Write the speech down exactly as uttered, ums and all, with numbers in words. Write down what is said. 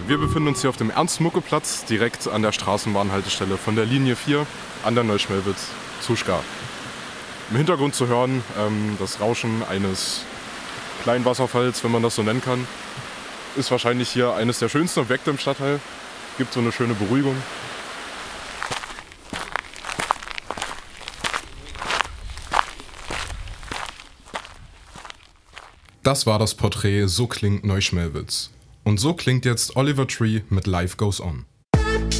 Wir befinden uns hier auf dem Ernst-Mucke-Platz, direkt an der Straßenbahnhaltestelle von der Linie vier an der Neuschmelwitz zu Ska. Im Hintergrund zu hören ähm, das Rauschen eines kleinen Wasserfalls, wenn man das so nennen kann. Ist wahrscheinlich hier eines der schönsten Objekte im Stadtteil. Gibt so eine schöne Beruhigung. Das war das Porträt So klingt Neuschmelwitz. Und so klingt jetzt Oliver Tree mit Life Goes On.